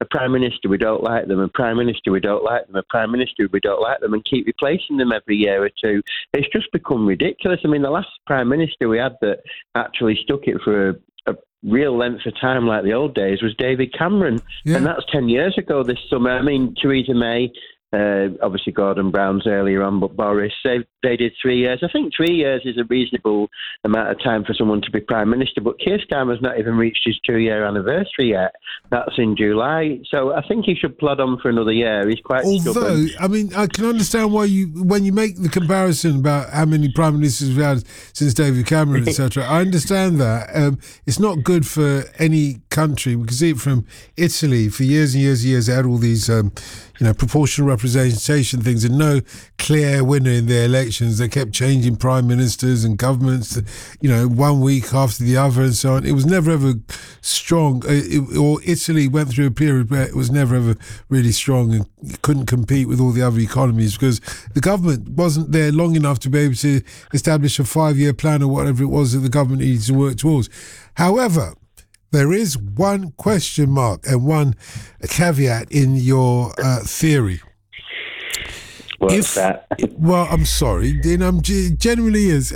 a prime minister, we don't like them, a prime minister, we don't like them, a prime minister, we don't like them, and keep replacing them every year or two. It's just become ridiculous. I mean, the last prime minister we had that actually stuck it for a real length of time like the old days was David Cameron. Yeah. And that's 10 years ago this summer. I mean, Theresa May, obviously Gordon Brown's earlier on, but Boris, they did 3 years. I think 3 years is a reasonable amount of time for someone to be Prime Minister, but Keir Starmer's not even reached his 2-year anniversary yet. That's in July. So I think he should plod on for another year. He's quite stubborn. I mean, I can understand why when you make the comparison about how many Prime Ministers we've had since David Cameron, etc., I understand that. It's not good for any country. We can see it from Italy. For years and years and years, they had all these proportional representation things and no clear winner in their elections. They kept changing prime ministers and governments, 1 week after the other and so on. It was never ever strong. Or Italy went through a period where it was never ever really strong and couldn't compete with all the other economies because the government wasn't there long enough to be able to establish a 5-year plan or whatever it was that the government needed to work towards. However, there is one question mark and one caveat in your theory. What's that? Well, I'm sorry. Generally is.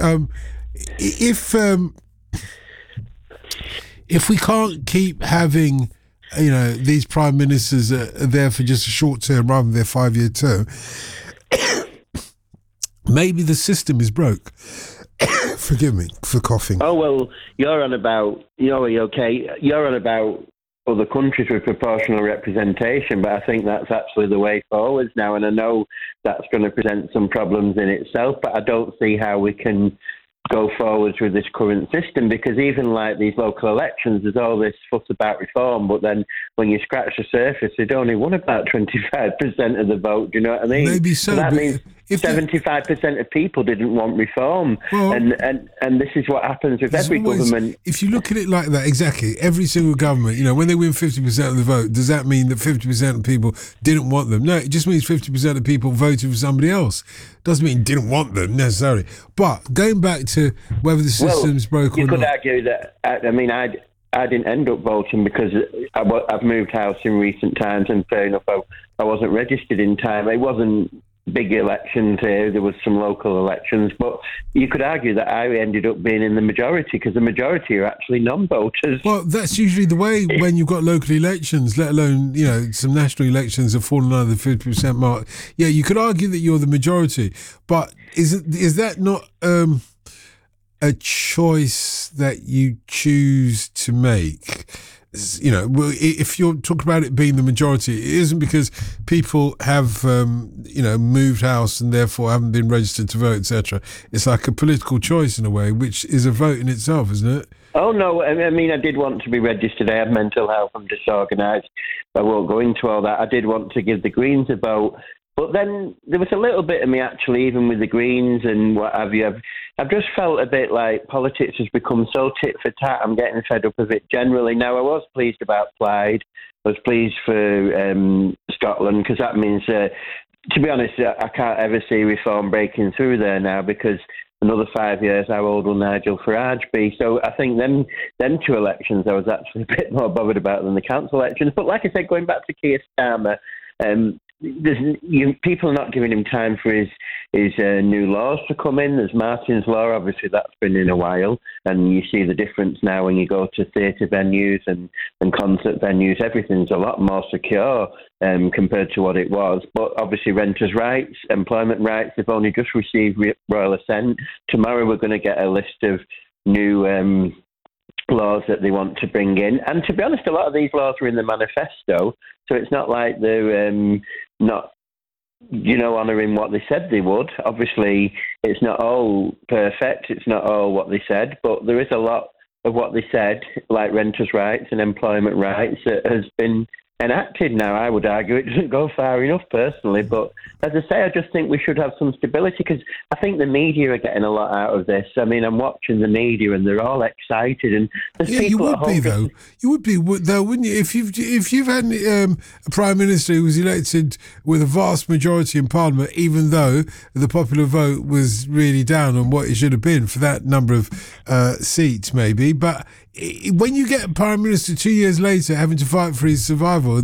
If we can't keep having, these prime ministers there for just a short term rather than their 5-year term, maybe the system is broke. Forgive me for coughing. Oh, well, you're on about other countries with proportional representation, but I think that's actually the way forwards now, and I know that's going to present some problems in itself, but I don't see how we can go forwards with this current system, because even like these local elections, there's all this fuss about reform, but then when you scratch the surface, they'd only won about 25% of the vote. Do you know what I mean? Maybe so. That means 75% of people didn't want reform, and this is what happens with every government. If you look at it like that, exactly, every single government, when they win 50% of the vote, does that mean that 50% of people didn't want them? No, it just means 50% of people voted for somebody else. Doesn't mean didn't want them necessarily. But going back to whether the system's broke or not. You could argue that, I didn't end up voting because I've moved house in recent times, and fair enough, I wasn't registered in time. It wasn't big elections here. There was some local elections, but you could argue that I ended up being in the majority because the majority are actually non-voters. Well, that's usually the way when you've got local elections, let alone, some national elections have fallen under the 50% mark. Yeah, you could argue that you're the majority, but is that not a choice that you choose to make? If you're talking about it being the majority, it isn't because people have, moved house and therefore haven't been registered to vote, etc. It's like a political choice in a way, which is a vote in itself, isn't it? Oh, no. I mean, I did want to be registered. I have mental health. I'm disorganised. I won't go into all that. I did want to give the Greens a vote. But then there was a little bit of me, actually, even with the Greens and what have you. I've just felt a bit like politics has become so tit for tat. I'm getting fed up of it generally. Now, I was pleased about Plaid. I was pleased for Scotland, because that means, to be honest, I can't ever see reform breaking through there now, because another 5 years, how old will Nigel Farage be? So I think them two elections I was actually a bit more bothered about than the council elections. But like I said, going back to Keir Starmer, people are not giving him time for his new laws to come in. There's Martin's Law, obviously that's been in a while, and you see the difference now when you go to theatre venues and concert venues. Everything's a lot more secure compared to what it was. But obviously renters' rights, employment rights, they've only just received royal assent. Tomorrow we're going to get a list of new laws that they want to bring in. And to be honest, a lot of these laws were in the manifesto, so it's not like they're not, honouring what they said they would. Obviously, it's not all perfect, it's not all what they said, but there is a lot of what they said, like renters' rights and employment rights, that has been enacted now. I would argue it doesn't go far enough personally, but as I say, I just think we should have some stability, because I think the media are getting a lot out of this. I mean, I'm watching the media and they're all excited, and there's people you would be though. You would be though, wouldn't you? If you've had a prime minister who was elected with a vast majority in Parliament, even though the popular vote was really down on what it should have been for that number of seats, maybe, but when you get a prime minister 2 years later having to fight for his survival,